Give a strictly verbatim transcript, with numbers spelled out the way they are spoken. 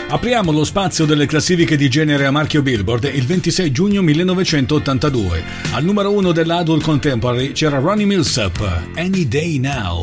Apriamo lo spazio delle classifiche di genere a marchio Billboard il ventisei giugno millenovecentottantadue. Al numero uno dell'Adult Contemporary c'era Ronnie Milsap, Any Day Now.